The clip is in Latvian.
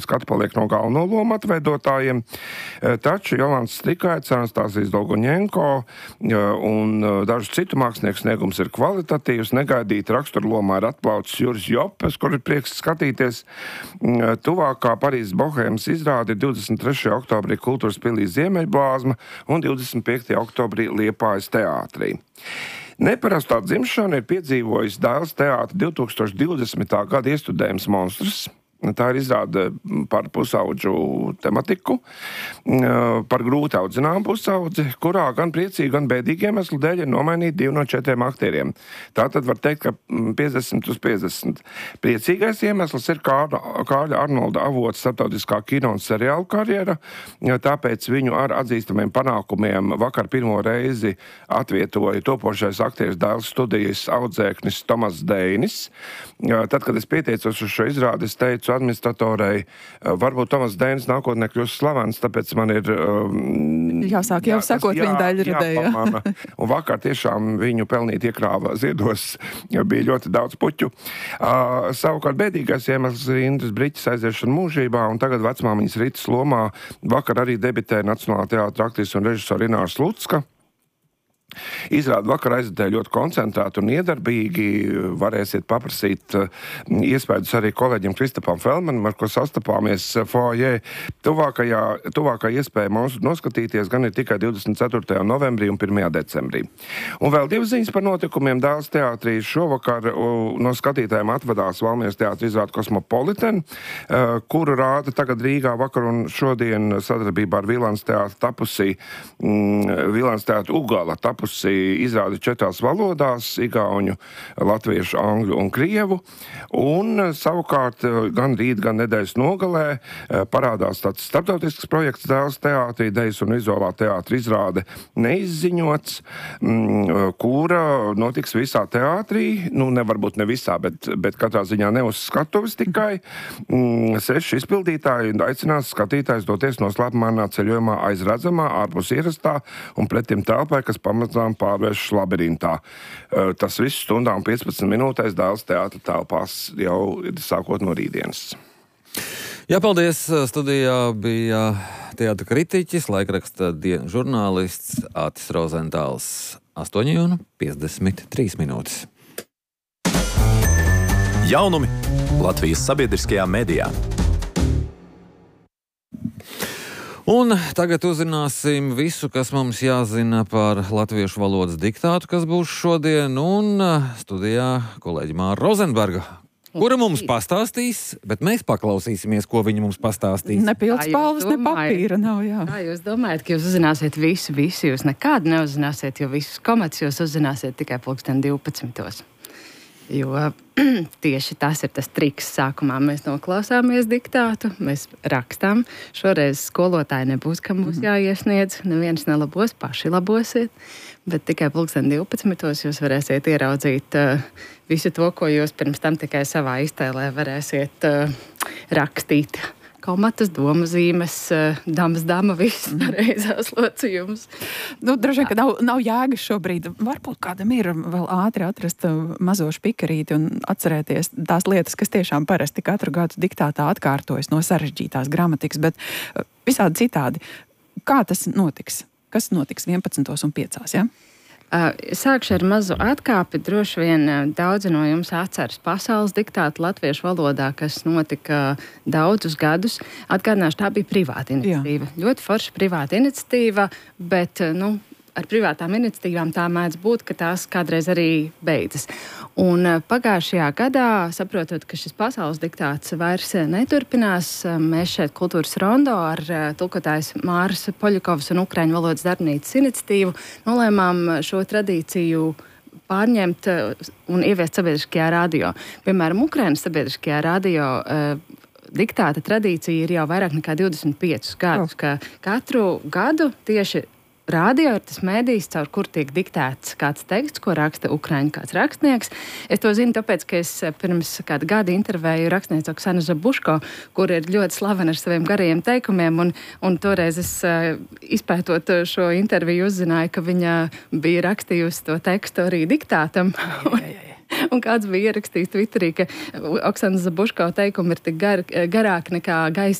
skatu paliek no galveno lomu atveidotājiem, taču Jolanta Strikaits, Anastasijas Dolgoņenko un dažu citu mākslinieku sniegums ir kvalitatīvs, negaidīti raksturlomā ir atplaucis Juris Jopes, kur ir prieks skatīties. Tuvākā Parīzes bohēmas izrāde ir 23. oktobrī Kultūras pilī Ziemeļblāzma un 25. oktobrī Liepājas teātrī. Neparastā dzimšana ir piedzīvojis Dailes teātra 2020. gada iestudējums Monstrs. Tā ir izrāde par pusaudžu tematiku, par grūti audzināmu pusaudzi, kurā gan priecīgi, gan bēdīgi iemeslu dēļ ir nomainīti 2 no 4 aktieriem. Tātad var teikt, ka 50/50. Priecīgais iemesls ir Kārļa Arnolda Avots starptautiskā kino un seriālu karjera, tāpēc viņu ar atzīstamiem panākumiem vakar pirmo reizi atvietoja topošais aktieris Dailes studijas audzēknis Tomas Deinis. Tad, kad es pieteicos uz šo izrādi, es teicu administratorei, varbūt Tomas Deinis nākotnē kļūs slavens, tāpēc man ir... Jāsāk jau sakot viņa daļradēja. Un vakar tiešām viņu pelnīt iekrāva ziedos, bija ļoti daudz puķu. Savukārt bēdīgais iemesls ir Indras Briķes aiziešana mūžībā, un tagad vecmāmiņas Ritas lomā vakar arī debitēja Nacionālā teātra aktrise un režisora Ināra Slucka. Izrāda vakar aizvadēja ļoti koncentrēti un iedarbīgi. Varēsiet paprasīt iespējas arī kolēģim Kristapam Felmanam, ar ko sastapāmies foajē. Tuvākā iespēja mums noskatīties gan ir tikai 24. novembrī un 1. decembrī. Un vēl 2 ziņas par notikumiem Dailes teātrī. Šovakar no skatītājiem atvedās Valmieras teātra izrāde Cosmopolitan, kuru rāda tagad Rīgā vakar un šodien sadarbībā ar Vilāns teātra tapusi Vilāns teātra Ugala izrādi 4 valodās - igauņu, latviešu, angļu un krievu. Un savukārt gan rīt, gan nedēļas nogalē parādās tāds starptautisks projekts Dailes teātrī, Dejas un vizuālā teātra izrāde Neizziņots, kura notiks visā teātrī, varbūt ne visā, bet katrā ziņā ne uz skatuves tikai. 6 izpildītāji aicinās skatītājs doties noslēpumainā ceļojumā aiz redzamā, ārpus ierastā un pretim telpai, kas pamazām pārvēršas labirintā. Tas viss stundā un 15 minūtēs Dailes teātra telpās jau sākot no rītdienas. Jā, paldies. Studijā bija teātra kritiķis, laikraksta žurnālists Ātis Rozentāls. 8:53 minūtes. Jaunumi Latvijas sabiedriskajā medijā. Un tagad uzzināsim visu, kas mums jāzina par latviešu valodas diktātu, kas būs šodien, un studijā kolēģi Māra Rozenberga, kura mums pastāstīs, bet mēs paklausīsimies, ko viņa mums pastāstīs. Ne pildspalvas, ne papīra nav, jā. Kā jūs domājat, ka jūs uzzināsiet visu, jūs nekādu neuzzināsiet, jo visus komatus jūs uzzināsiet tikai 12. Jo tieši tas ir tas triks. Sākumā mēs noklausāmies diktātu, mēs rakstām. Šoreiz skolotāji nebūs, kam būs jāiesniedz. Neviens nelabos, paši labosiet. Bet tikai 12. jūs varēsiet ieraudzīt visu to, ko jūs pirms tam tikai savā iztēlē varēsiet rakstīt. Komatas, domazīmes, dama, viss pareizās locījums. Droši vien, ka nav jēgas šobrīd. Varbūt kādam ir vēl ātri atrast mazo špikarīti un atcerēties tās lietas, kas tiešām parasti katru gadu diktātā atkārtojas no sarežģītās gramatikas, bet visādi citādi. Kā tas notiks? Kas notiks 11. un 5. Ja? Sākšu ar mazu atkāpi. Droši vien daudzi no jums atceras pasaules diktātu latviešu valodā, kas notika daudzus gadus. Atgādināšu, tā bija privāta iniciatīva. Jā. Ļoti forša privāta iniciatīva, bet, ar privātām iniciatīvām tā mēdz būt, ka tās kādreiz arī beidzas. Un pagājušajā gadā, saprotot, ka šis pasaules diktāts vairs neturpinās, mēs šeit Kultūras rondo ar tulkotājs Māras Poļakovas un Ukraiņu valodas darbnīcas iniciatīvu nolēmām šo tradīciju pārņemt un ieviest sabiedriskajā radio. Piemēram, Ukrainas sabiedriskajā radio diktāta tradīcija ir jau vairāk nekā 25 gadus, ka katru gadu tieši radio ir tas mēdījis, caur kur tiek diktēts kāds teksts, ko raksta Ukraiņu kāds rakstnieks. Es to zinu tāpēc, ka es pirms kāda gada intervēju rakstnieci Oksanu Zabuško, kur ir ļoti slavena ar saviem garajiem teikumiem, un toreiz es izpētot šo interviju uzzināju, ka viņa bija rakstījusi to tekstu arī diktātam. Un kāds bija ierakstījis Twitterī, ka Oksana Zabuško teikumi ir tik garāki nekā gaisa